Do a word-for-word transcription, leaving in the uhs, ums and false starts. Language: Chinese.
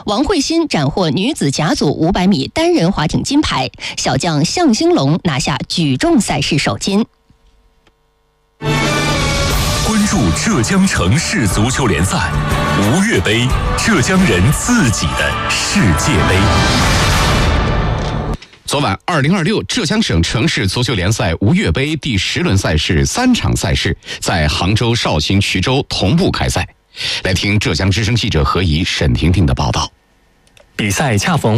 王慧欣斩获女子甲组五百米单人划艇金牌，小将向兴龙拿下举重赛事首金。 关注浙江城市足球联赛，吴越杯，浙江人自己的世界杯。 昨晚，二零二六浙江省城市足球联赛吴越杯第十轮赛事三场赛事在杭州、绍兴、衢州同步开赛。来听浙江之声记者何怡、沈婷婷的报道。 比赛恰逢